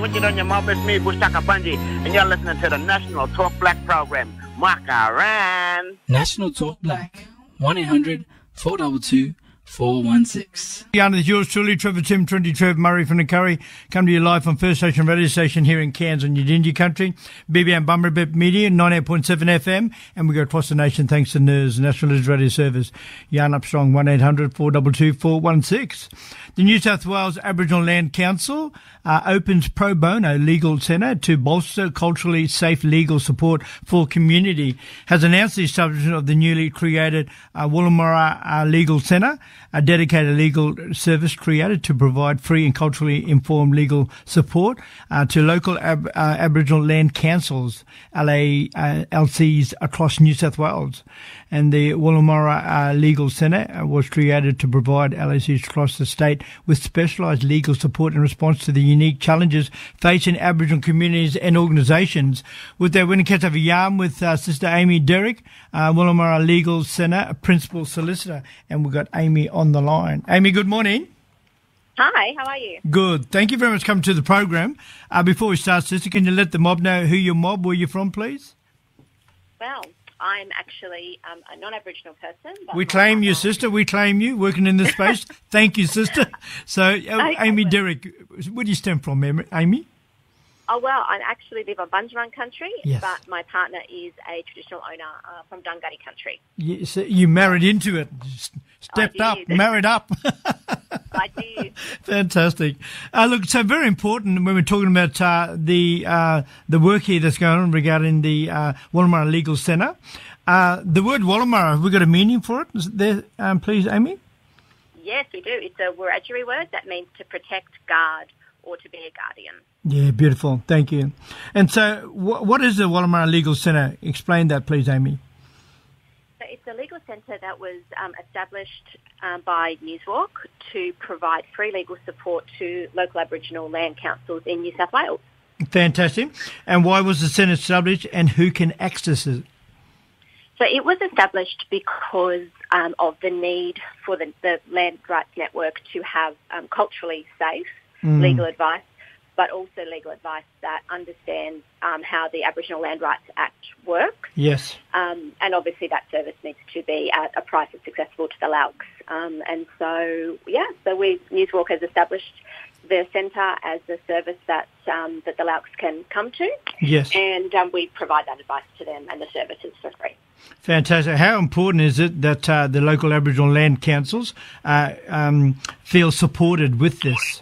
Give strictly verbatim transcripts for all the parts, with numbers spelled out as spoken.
with you on your mouth. It's me, Bushaka Bunji, and you're listening to the National Talk Black program. Makaran. National Talk Black. one eight hundred four two two four one six. Yeah, and it's yours truly, Trevor Tim, Trinity Trev Murray from the Curry. Come to you live on First Station Radio Station here in Cairns on Yidinji Country. B B M Bummerbip Media, ninety-eight point seven F M. And we go across the nation thanks to N I R S, National News Radio Service. Yarn up strong, one eight hundred four two two four one six. The New South Wales Aboriginal Land Council uh, opens pro bono legal centre to bolster culturally safe legal support for community. Has announced the establishment of the newly created uh, Woolamurra uh, Legal Centre, a dedicated legal service created to provide free and culturally informed legal support uh, to local ab- uh, Aboriginal land councils, L A uh, L Cs across New South Wales. And the Woolamurra uh, Legal Centre uh, was created to provide L A Cs across the state with specialised legal support in response to the unique challenges facing Aboriginal communities and organisations. With that, we're going to catch up a yarn with uh, Sister Amy Derrick, uh, Woolamurra Legal Centre Principal Solicitor, and we've got Amy on the line. Amy, good morning. Hi, how are you? Good. Thank you very much for coming to the program. Uh, before we start, Sister, can you let the mob know who your mob, where you're from, please? Well, I'm actually um, a non-Aboriginal person. But we claim you, sister. We claim you, working in this space. Thank you, sister. So, uh, okay, Amy well. Derrick, where do you stem from, Amy? Oh, well, I actually live on Bunjarung country, yes. but my partner is a traditional owner uh, from Dunghutti country. You, so you married into it, stepped up, married up. I did. Fantastic. Uh, look, so very important when we're talking about uh, the uh, the work here that's going on regarding the uh, Woolamurra Legal Centre. Uh, the word Woolamurra, have we got a meaning for it? Is it there, um, please, Amy? Yes, we do. It's a Wiradjuri word that means to protect, guard, or to be a guardian. Yeah, beautiful. Thank you. And so wh- what is the Woolamurra Legal Centre? Explain that, please, Amy. So it's a legal centre that was um, established um, by Newswalk to provide free legal support to local Aboriginal land councils in New South Wales. Fantastic. And why was the centre established and who can access it? So it was established because um, of the need for the, the Land Rights Network to have um, culturally safe mm. legal advice, but also legal advice that understands um, how the Aboriginal Land Rights Act works. Yes. Um, and obviously that service needs to be at a price that's accessible to the Louks. Um, and so, yeah, so we, Newswalk has established the centre as a service that um, that the Louks can come to. Yes. And um, we provide that advice to them and the services for free. Fantastic. How important is it that uh, the local Aboriginal land councils uh, um, feel supported with this?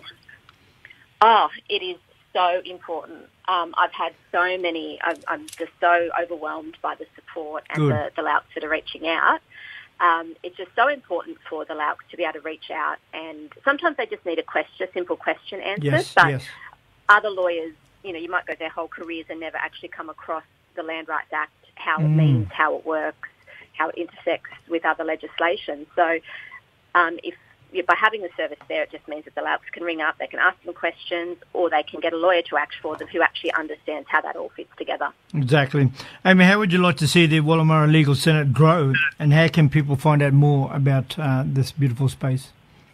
Oh, it is so important. Um, I've had so many, I'm, I'm just so overwhelmed by the support and the, the Louks that are reaching out. Um, it's just so important for the Louks to be able to reach out, and sometimes they just need a question, a simple question answered. Yes, but yes. Other lawyers, you know, you might go their whole careers and never actually come across the Land Rights Act, how it Mm. means, how it works, how it intersects with other legislation. So um, if by having the service there, it just means that the Louks can ring up, they can ask them questions, or they can get a lawyer to act for them who actually understands how that all fits together. Exactly. Amy, how would you like to see the Woolamurra Legal Centre grow, and how can people find out more about uh, this beautiful space?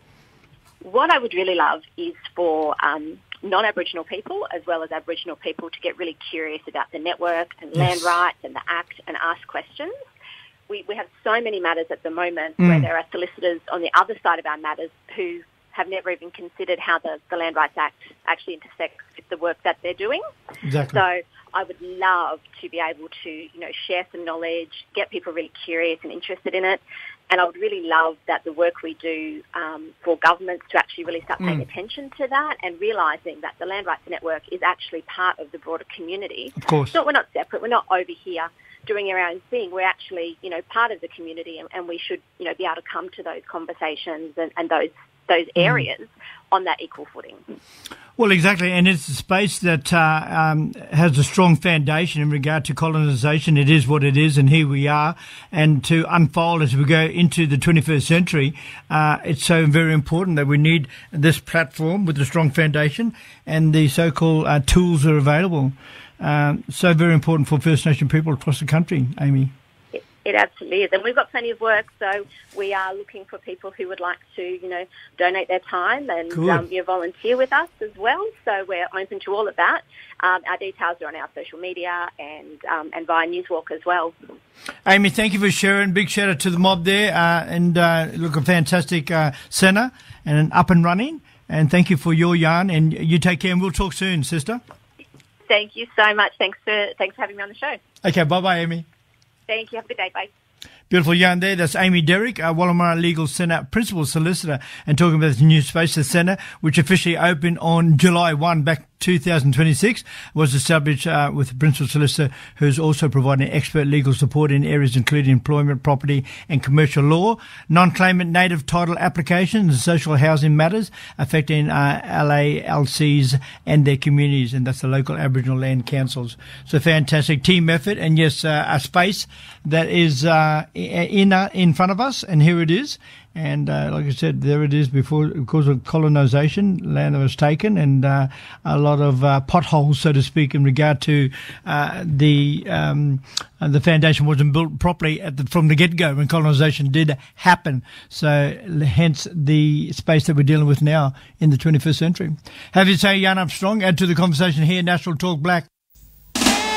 What I would really love is for um, non-Aboriginal people as well as Aboriginal people to get really curious about the network and Yes. land rights and the Act and ask questions. We, we have so many matters at the moment Mm. where there are solicitors on the other side of our matters who have never even considered how the, the Land Rights Act actually intersects with the work that they're doing. Exactly. So I would love to be able to, you know, share some knowledge, get people really curious and interested in it. And I would really love that the work we do um, for governments to actually really start paying Mm. attention to that and realising that the Land Rights Network is actually part of the broader community. Of course. So we're not separate. We're not over here doing our own thing. We're actually, you know, part of the community, and, and we should, you know, be able to come to those conversations and, and those those areas mm. on that equal footing. Well, exactly, and it's a space that uh, um, has a strong foundation in regard to colonisation. It is what it is, and here we are. And to unfold as we go into the twenty-first century, uh, it's so very important that we need this platform with a strong foundation and the so-called uh, tools that are available. Um, so very important for First Nation people across the country, Amy. It absolutely is. And we've got plenty of work, so we are looking for people who would like to, you know, donate their time and um, you know, volunteer with us as well. So we're open to all of that. Um, our details are on our social media and um, and via Newswalk as well. Amy, thank you for sharing. Big shout out to the mob there. Uh, and uh, look, a fantastic uh, centre and up and running. And thank you for your yarn. And you take care and we'll talk soon, sister. Thank you so much. Thanks for, thanks for having me on the show. Okay, bye-bye, Amy. Thank you. Have a good day. Bye. Beautiful yarn there. That's Amy Derrick, uh, Wallamara Legal Centre Principal Solicitor, and talking about the new Spaces Centre, which officially opened on July first back two thousand twenty-six, was established uh, with the Principal Solicitor, who's also providing expert legal support in areas including employment, property and commercial law, non-claimant native title applications and social housing matters affecting uh, L A L Cs and their communities, and that's the local Aboriginal land councils. So fantastic team effort, and yes, uh, a space that is uh, in uh, in front of us, and here it is. And uh, like I said, there it is before, because of colonisation, land that was taken, and uh, a lot of uh, potholes, so to speak, in regard to uh, the um, uh, the foundation wasn't built properly at the, from the get-go when colonisation did happen. So hence the space that we're dealing with now in the twenty-first century. Have you say, Yarn Up Strong, add to the conversation here, National Talk Black.